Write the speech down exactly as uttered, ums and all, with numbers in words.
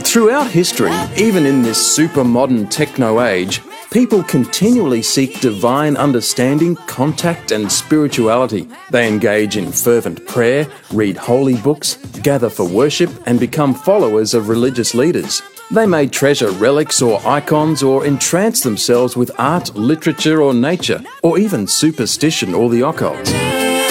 Throughout history, even in this super-modern techno-age, people continually seek divine understanding, contact and spirituality. They engage in fervent prayer, read holy books, gather for worship and become followers of religious leaders. They may treasure relics or icons or entrance themselves with art, literature or nature, or even superstition or the occult.